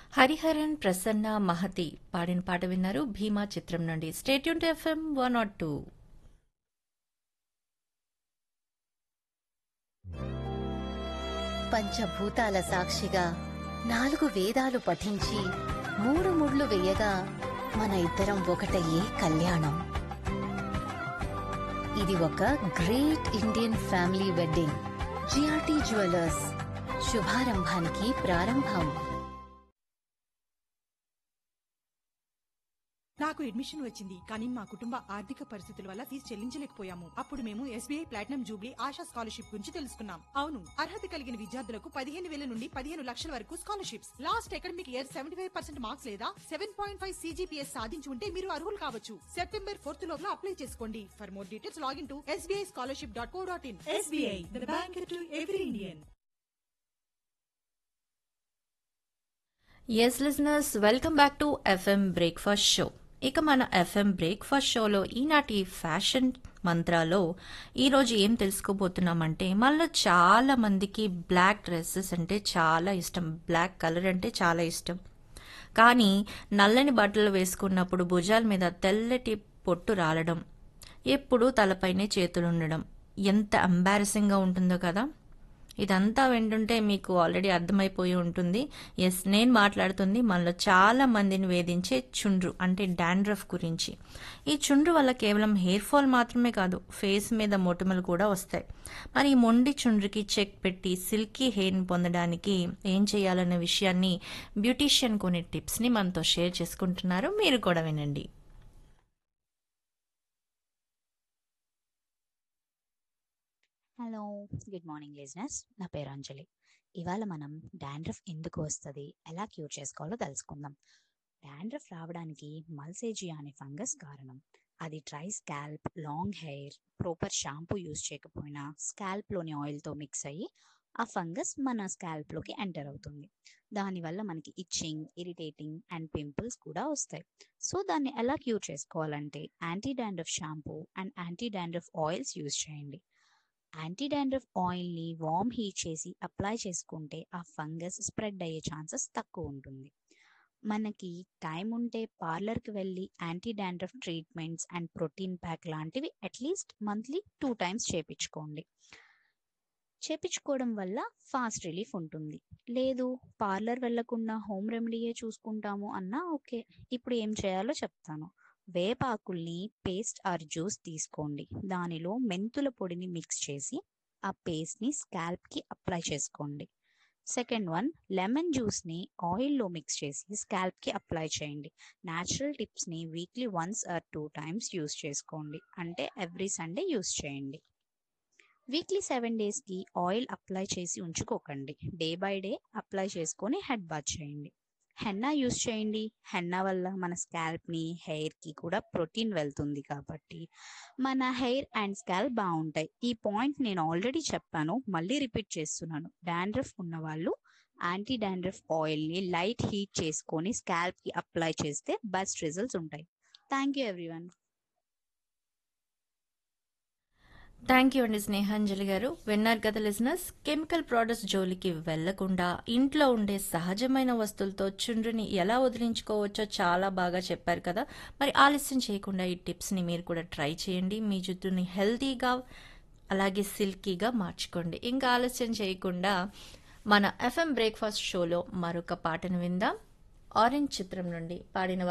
హరిహరన్ ప్రసన్న మహతి పాడిన పాట విన్నారు భీమా చిత్రం నుండి. Stay tune to FM 102. పంచభూతాల సాక్షిగా 4 వేదాలు పఠించి 3 ముళ్ళు వేయగా మన ఇద్దరం ఒకటయ్యే కళ్యాణం. ఇది ఒక great Indian family wedding. GRT jewellers శుభారంభానికి ప్రారంభం. నాకు అడ్మిషన్ వచ్చింది, కానీ మా కుటుంబ ఆర్థిక పరిస్థితుల వల్ల ఫీజు చెల్లించలేకపోయాము. అప్పుడు మేము SBI platinum Jubilee ASHA scholarship గురించి తెలుసుకున్నాం. అవును, అర్హత కలిగిన విద్యార్థులకు 15,000 నుండి 15 లక్షల వరకు scholarships. Last academic year 75% marks లేదా 7.5 CGPS సాధించి ఉంటే మీరు అర్హులు కావచ్చు. సెప్టెంబర్ 4 లోపల అప్లై చేసుకోండి. For more details login to sbischolarship.co.in. SBI, the bank to every Indian. Yes listeners, welcome back to FM breakfast show. ఇక మన ఎఫ్ఎం బ్రేక్ఫాస్ట్ షోలో ఈనాటి ఫ్యాషన్ మంత్రాలో ఈరోజు ఏం తెలుసుకోబోతున్నామంటే, మనలో చాలా మందికి బ్లాక్ డ్రెస్సెస్ అంటే చాలా ఇష్టం, బ్లాక్ కలర్ అంటే చాలా ఇష్టం. కానీ నల్లని బట్టలు వేసుకున్నప్పుడు భుజాల మీద తెల్లటి పొట్టు రాలడం, ఎప్పుడూ తలపైనే చేతులు ఉండడం ఎంత ఎంబారసింగ్గా ఉంటుందో కదా. ఇదంతా వింటుంటే మీకు ఆల్రెడీ అర్థమైపోయి ఉంటుంది. ఎస్, నేను మాట్లాడుతుంది మనలో చాలా మందిని వేధించే చుండ్రు అంటే డాండ్రఫ్ గురించి. ఈ చుండ్రు వల్ల కేవలం హెయిర్ ఫాల్ మాత్రమే కాదు, ఫేస్ మీద మొటిమలు కూడా వస్తాయి. మరి ఈ మొండి చుండ్రుకి చెక్ పెట్టి సిల్కీ హెయిర్ని పొందడానికి ఏం చేయాలనే విషయాన్ని బ్యూటీషియన్ కొన్ని టిప్స్ని మనతో షేర్ చేసుకుంటున్నారు. మీరు కూడా వినండి. Hello, good morning listeners. నా పేరు అంజలి. ఇవాళ మనం డాండ్రఫ్ ఎందుకు వస్తుంది, ఎలా క్యూర్ చేసుకోవాలో తెలుసుకుందాం. డాండ్రఫ్ రావడానికి మల్సేజియా అనే ఫంగస్ కారణం. అది dry scalp, long hair, proper shampoo use చేయకపోయినా స్కాల్ప్లోని ఆయిల్తో మిక్స్ అయ్యి ఆ ఫంగస్ మన స్కాల్ప్లోకి ఎంటర్ అవుతుంది. దానివల్ల మనకి ఇచ్చింగ్, ఇరిటేటింగ్ అండ్ పింపుల్స్ కూడా వస్తాయి. సో దాన్ని ఎలా క్యూర్ చేసుకోవాలంటే, anti dandruff shampoo and anti dandruff oils use చేయండి. యాంటీ డాండ్రఫ్ ఆయిల్ని వార్మ్ హీట్ చేసి అప్లై చేసుకుంటే ఆ ఫంగస్ స్ప్రెడ్ అయ్యే ఛాన్సెస్ తక్కువ ఉంటుంది. మనకి టైం ఉంటే పార్లర్కి వెళ్ళి anti dandruff treatments and protein pack లాంటివి అట్లీస్ట్ మంత్లీ 2 times చేపించుకోవడం వల్ల ఫాస్ట్ రిలీఫ్ ఉంటుంది. లేదు, పార్లర్ వెళ్లకుండా హోమ్ రెమెడీయే చూసుకుంటాము అన్నా ఓకే. ఇప్పుడు ఏం చేయాలో చెప్తాను. వేపాకుల్ని పేస్ట్ ఆర్ జ్యూస్ తీసుకోండి. దానిలో మెంతుల పొడిని మిక్స్ చేసి ఆ పేస్ట్ని స్కాల్ప్కి అప్లై చేసుకోండి. సెకండ్ వన్, లెమన్ జ్యూస్ని ఆయిల్లో మిక్స్ చేసి స్కాల్ప్కి అప్లై చేయండి. Natural టిప్స్ని weekly 1 or 2 times use చేసుకోండి, అంటే ఎవ్రీ సండే యూస్ చేయండి. వీక్లీ 7 daysకి ఆయిల్ అప్లై చేసి ఉంచుకోకండి. డే బై డే అప్లై చేసుకొని హెడ్ బాత్ చేయండి. హెన్నా యూస్ చేయండి. హెన్నా వల్ల మన స్కాల్ప్ని, హెయిర్కి కూడా ప్రోటీన్ వెళ్తుంది కాబట్టి మన హెయిర్ అండ్ స్కాల్ప్ బాగుంటాయి. ఈ పాయింట్ నేను ఆల్రెడీ చెప్పాను, మళ్ళీ రిపీట్ చేస్తున్నాను. డాండ్రఫ్ ఉన్నవాళ్ళు యాంటీ డాండ్రఫ్ ఆయిల్ని లైట్ హీట్ చేసుకొని స్కాల్ప్కి అప్లై చేస్తే బెస్ట్ రిజల్ట్స్ ఉంటాయి. Thank you everyone. Thank you అండి స్నేహాంజలి గారు. విన్నారు కదా లిజనర్స్, కెమికల్ ప్రోడక్ట్స్ జోలికి వెళ్లకుండా ఇంట్లో ఉండే సహజమైన వస్తువులతో చుండ్రుని ఎలా వదిలించుకోవచ్చో చాలా బాగా చెప్పారు కదా. మరి ఆలస్యం చేయకుండా ఈ టిప్స్ని మీరు కూడా ట్రై చేయండి. మీ జుట్టుని హెల్తీగా అలాగే సిల్కీగా మార్చుకోండి. ఇంకా ఆలస్యం చేయకుండా మన ఎఫ్ఎం బ్రేక్ఫాస్ట్ షోలో మరొక పాటను విందాం. ఆరెంజ్ చిత్రం నుండి పాడిన